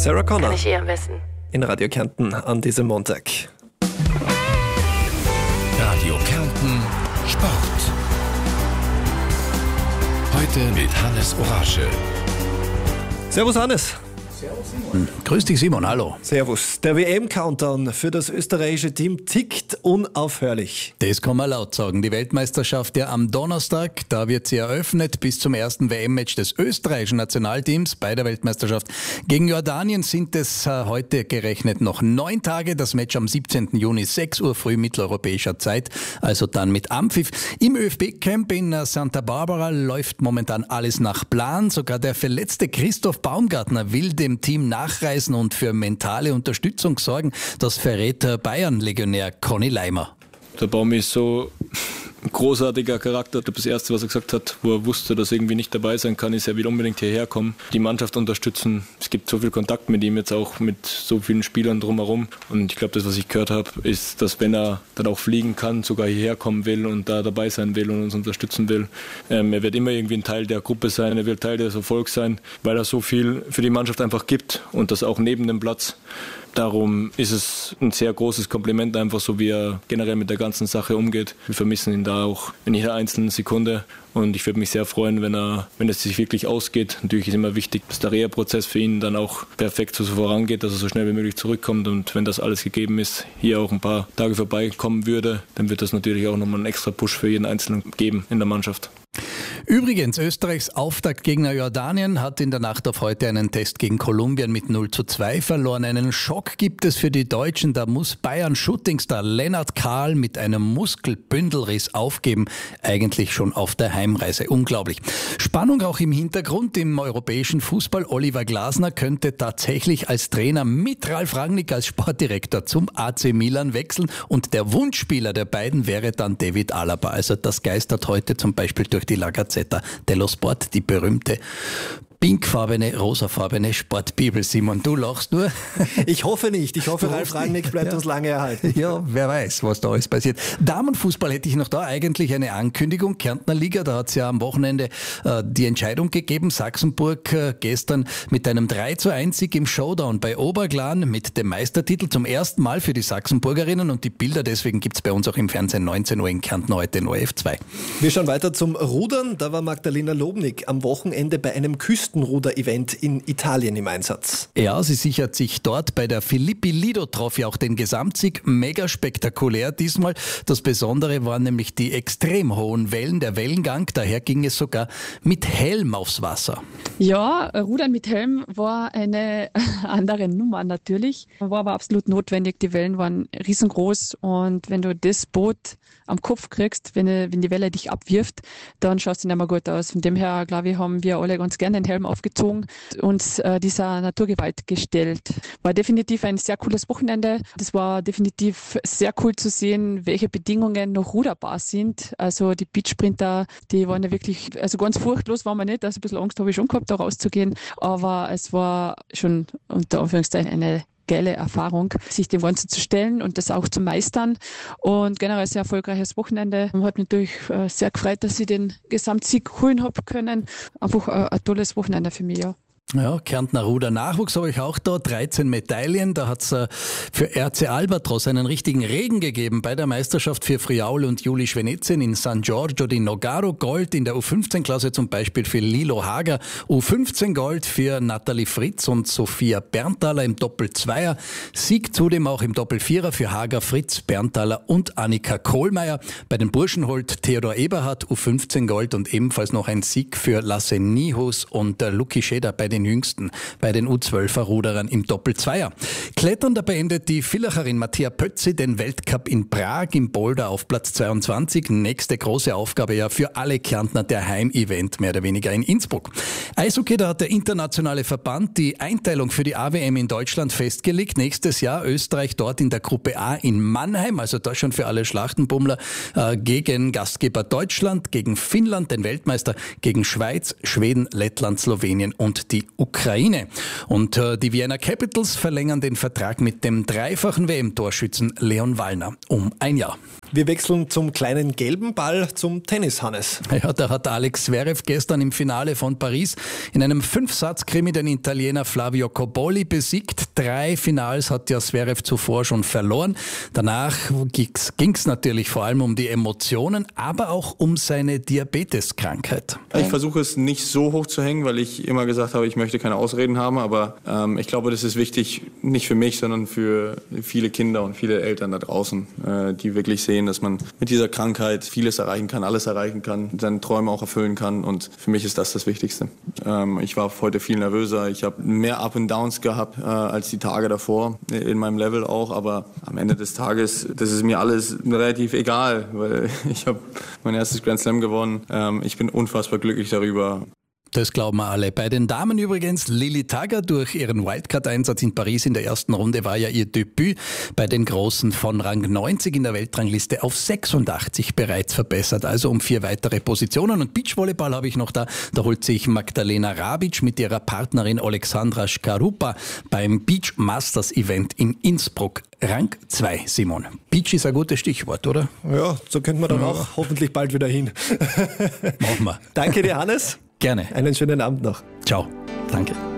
Sarah Connor Kann ich am besten. in Radio Kärnten an diesem Montag. Radio Kärnten Sport. Heute mit Hannes Orasche. Servus Hannes. Grüß dich Simon, hallo. Servus. Der WM-Countdown für das österreichische Team tickt unaufhörlich. Das kann man laut sagen. Die Weltmeisterschaft ja am Donnerstag, da wird sie eröffnet. Bis zum ersten WM-Match des österreichischen Nationalteams bei der Weltmeisterschaft gegen Jordanien sind es heute gerechnet noch 9 Tage. Das Match am 17. Juni, 6 Uhr früh mitteleuropäischer Zeit, also dann mit Ampfiff. Im ÖFB-Camp in Santa Barbara läuft momentan alles nach Plan. Sogar der verletzte Christoph Baumgartner will dem Team nachreisen und für mentale Unterstützung sorgen. Das verrät Bayern-Legionär Conny Leimer. Der Baumi ist so ein großartiger Charakter. Das Erste, was er gesagt hat, wo er wusste, dass er irgendwie nicht dabei sein kann, ist, er will unbedingt hierher kommen, die Mannschaft unterstützen. Es gibt so viel Kontakt mit ihm jetzt auch, mit so vielen Spielern drumherum. Und ich glaube, das, was ich gehört habe, ist, dass wenn er dann auch fliegen kann, sogar hierher kommen will und da dabei sein will und uns unterstützen will. Er wird immer irgendwie ein Teil der Gruppe sein, er wird Teil des Erfolgs sein, weil er so viel für die Mannschaft einfach gibt und das auch neben dem Platz. Darum ist es ein sehr großes Kompliment, einfach so wie er generell mit der ganzen Sache umgeht. Wir vermissen ihn da auch in jeder einzelnen Sekunde und ich würde mich sehr freuen, wenn es sich wirklich ausgeht. Natürlich ist immer wichtig, dass der Reha-Prozess für ihn dann auch perfekt so vorangeht, dass er so schnell wie möglich zurückkommt und wenn das alles gegeben ist, hier auch ein paar Tage vorbeikommen würde, dann wird das natürlich auch nochmal einen extra Push für jeden Einzelnen geben in der Mannschaft. Übrigens, Österreichs Auftaktgegner Jordanien hat in der Nacht auf heute einen Test gegen Kolumbien mit 0:2 verloren. Einen Schock gibt es für die Deutschen. Da muss Bayern-Shootingstar Lennart Kahl mit einem Muskelbündelriss aufgeben. Eigentlich schon auf der Heimreise. Unglaublich. Spannung auch im Hintergrund. Im europäischen Fußball. Oliver Glasner könnte tatsächlich als Trainer mit Ralf Rangnick als Sportdirektor zum AC Milan wechseln. Und der Wunschspieler der beiden wäre dann David Alaba. Also das geistert heute zum Beispiel durch die La Gazzetta dello Sport, die berühmte pinkfarbene, rosafarbene Sportbibel. Simon, du lachst nur. Ich hoffe nicht. Ich hoffe, Ralf Rangnick bleibt uns lange erhalten. Ja, wer weiß, was da alles passiert. Damenfußball hätte ich noch da eigentlich eine Ankündigung. Kärntner Liga, da hat es ja am Wochenende die Entscheidung gegeben. Sachsenburg gestern mit einem 3:1 im Showdown bei Oberglan mit dem Meistertitel zum ersten Mal für die Sachsenburgerinnen und die Bilder deswegen gibt es bei uns auch im Fernsehen 19 Uhr in Kärnten heute in ORF 2. Wir schauen weiter zum Rudern. Da war Magdalena Lobnik am Wochenende bei einem Küstenruder-Event in Italien im Einsatz. Ja, sie sichert sich dort bei der Filippi Lido Trophy auch den Gesamtsieg. Mega spektakulär diesmal. Das Besondere waren nämlich die extrem hohen Wellen, der Wellengang. Daher ging es sogar mit Helm aufs Wasser. Ja, Rudern mit Helm war eine andere Nummer natürlich. War aber absolut notwendig. Die Wellen waren riesengroß und wenn du das Boot am Kopf kriegst, wenn die Welle dich abwirft, dann schaust du nicht mehr gut aus. Von dem her, glaube ich, haben wir alle ganz gerne den Helm aufgezogen und uns dieser Naturgewalt gestellt. War definitiv ein sehr cooles Wochenende. Das war definitiv sehr cool zu sehen, welche Bedingungen noch ruderbar sind. Also die Beachsprinter, die waren ja wirklich, also ganz furchtlos waren wir nicht. Also ein bisschen Angst habe ich schon gehabt, da rauszugehen. Aber es war schon unter Anführungszeichen eine geile Erfahrung, sich dem Ganzen zu stellen und das auch zu meistern. Und generell ein sehr erfolgreiches Wochenende. Hat mich natürlich sehr gefreut, dass ich den Gesamtsieg holen habe können. Einfach ein tolles Wochenende für mich, ja. Ja, Kärntner Ruder-Nachwuchs habe ich auch da, 13 Medaillen. Da hat es für RC Albatros einen richtigen Regen gegeben bei der Meisterschaft für Friaul und Juli Schwenezin in San Giorgio di Nogaro. Gold in der U15-Klasse zum Beispiel für Lilo Hager. U15 Gold für Nathalie Fritz und Sophia Berntaler im Doppel-Zweier. Sieg zudem auch im Doppel-Vierer für Hager, Fritz, Berntaler und Annika Kohlmeier. Bei den Burschen holt Theodor Eberhardt U15 Gold und ebenfalls noch ein Sieg für Lasse Nihus und Luki Scheder bei den Jüngsten, bei den U12er Ruderern im Doppel-Zweier. Klettern, da beendet die Villacherin Mattia Pötzi den Weltcup in Prag im Boulder auf Platz 22. Nächste große Aufgabe ja für alle Kärntner, der Heimevent mehr oder weniger in Innsbruck. Eishockey, da hat der internationale Verband die Einteilung für die AWM in Deutschland festgelegt. Nächstes Jahr Österreich dort in der Gruppe A in Mannheim, also das schon für alle Schlachtenbummler, gegen Gastgeber Deutschland, gegen Finnland, den Weltmeister, gegen Schweiz, Schweden, Lettland, Slowenien und die Ukraine. Und die Vienna Capitals verlängern den Vertrag mit dem dreifachen WM-Torschützen Leon Wallner um ein Jahr. Wir wechseln zum kleinen gelben Ball, zum Tennis, Hannes. Ja, da hat Alex Zverev gestern im Finale von Paris in einem 5-Satz-Krimi den Italiener Flavio Cobolli besiegt. 3 Finals hat ja Zverev zuvor schon verloren. Danach ging es natürlich vor allem um die Emotionen, aber auch um seine Diabeteskrankheit. Ich versuche es nicht so hoch zu hängen, weil ich immer gesagt habe, ich möchte keine Ausreden haben, aber ich glaube, das ist wichtig, nicht für mich, sondern für viele Kinder und viele Eltern da draußen, die wirklich sehen, dass man mit dieser Krankheit vieles erreichen kann, alles erreichen kann, seine Träume auch erfüllen kann und für mich ist das Wichtigste. Ich war heute viel nervöser, ich habe mehr Up and Downs gehabt als die Tage davor, in meinem Level auch, aber am Ende des Tages, das ist mir alles relativ egal, weil ich habe mein erstes Grand Slam gewonnen, ich bin unfassbar glücklich darüber. Das glauben wir alle. Bei den Damen übrigens, Lili Tagger durch ihren Wildcard-Einsatz in Paris in der ersten Runde war ja ihr Debüt bei den Großen von Rang 90 in der Weltrangliste auf 86 bereits verbessert, also um 4 weitere Positionen. Und Beachvolleyball habe ich noch da holt sich Magdalena Rabic mit ihrer Partnerin Alexandra Škarupa beim Beach Masters Event in Innsbruck. Rang 2, Simon. Beach ist ein gutes Stichwort, oder? Ja, so könnten wir dann auch hoffentlich bald wieder hin. Machen wir. Danke dir, Hannes. Gerne. Einen schönen Abend noch. Ciao. Danke.